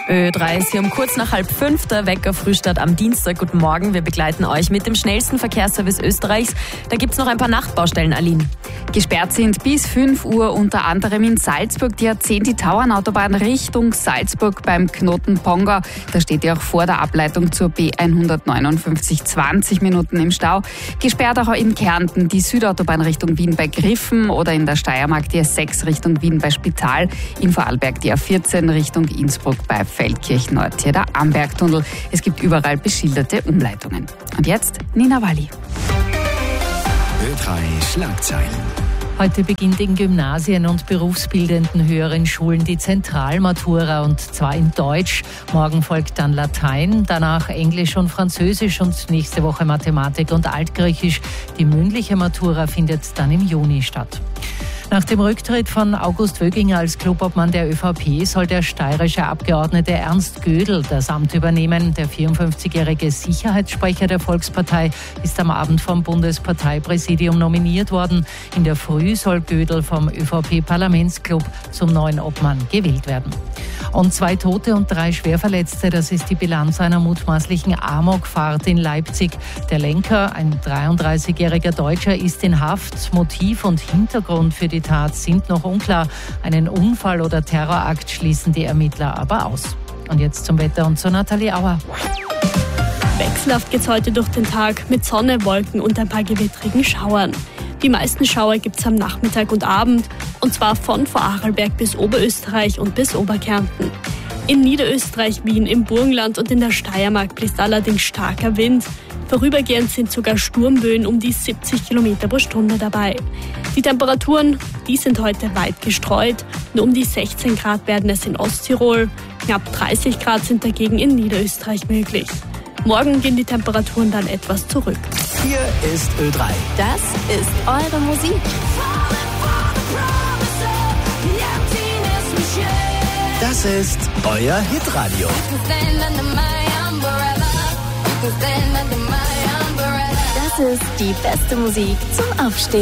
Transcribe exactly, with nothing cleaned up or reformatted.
Ö drei ist hier um kurz nach halb fünf, der Wecker Frühstart am Dienstag. Guten Morgen, wir begleiten euch mit dem schnellsten Verkehrsservice Österreichs. Da gibt's noch ein paar Nachtbaustellen, Aline. Gesperrt sind bis fünf Uhr unter anderem in Salzburg die A zehn, die Tauernautobahn Richtung Salzburg beim Knoten Pongau. Da steht ihr auch vor der Ableitung zur B hundertneunundfünfzig zwanzig Minuten im Stau. Gesperrt auch in Kärnten die Südautobahn Richtung Wien bei Griffen oder in der Steiermark die A sechs Richtung Wien bei Spital. In Vorarlberg die A vierzehn Richtung Innsbruck bei Feldkirch Nord, hier der Ambergtunnel. Es gibt überall beschilderte Umleitungen. Und jetzt Nina Walli. Ö drei Schlagzeilen. Heute beginnt in Gymnasien und berufsbildenden höheren Schulen die Zentralmatura, und zwar in Deutsch. Morgen folgt dann Latein, danach Englisch und Französisch und nächste Woche Mathematik und Altgriechisch. Die mündliche Matura findet dann im Juni statt. Nach dem Rücktritt von August Wöginger als Clubobmann der ÖVP soll der steirische Abgeordnete Ernst Gödel das Amt übernehmen. Der vierundfünfzigjährige Sicherheitssprecher der Volkspartei ist am Abend vom Bundesparteipräsidium nominiert worden. In der Früh soll Gödel vom ÖVP-Parlamentsclub zum neuen Obmann gewählt werden. Und zwei Tote und drei Schwerverletzte, das ist die Bilanz einer mutmaßlichen Amokfahrt in Leipzig. Der Lenker, ein dreiunddreißigjähriger Deutscher, ist in Haft. Motiv und Hintergrund für die Tat sind noch unklar. Einen Unfall oder Terrorakt schließen die Ermittler aber aus. Und jetzt zum Wetter und zu Nathalie Auer. Wechselhaft geht's heute durch den Tag mit Sonne, Wolken und ein paar gewittrigen Schauern. Die meisten Schauer gibt's am Nachmittag und Abend, und zwar von Vorarlberg bis Oberösterreich und bis Oberkärnten. In Niederösterreich, Wien, im Burgenland und in der Steiermark bläst allerdings starker Wind. Vorübergehend sind sogar Sturmböen um die siebzig Kilometer pro Stunde dabei. Die Temperaturen, die sind heute weit gestreut. Nur um die sechzehn Grad werden es in Osttirol. Knapp dreißig Grad sind dagegen in Niederösterreich möglich. Morgen gehen die Temperaturen dann etwas zurück. Hier ist Ö drei. Das ist eure Musik. Das ist euer Hitradio. Das ist die beste Musik zum Aufstehen.